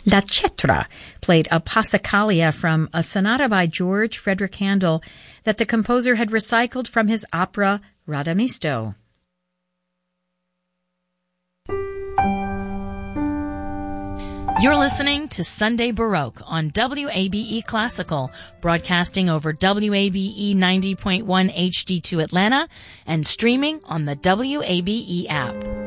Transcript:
La Cetra played a Passacaglia from a sonata by George Frederick Handel that the composer had recycled from his opera Radamisto. You're listening to Sunday Baroque on WABE Classical, broadcasting over WABE 90.1 HD2 Atlanta and streaming on the WABE app.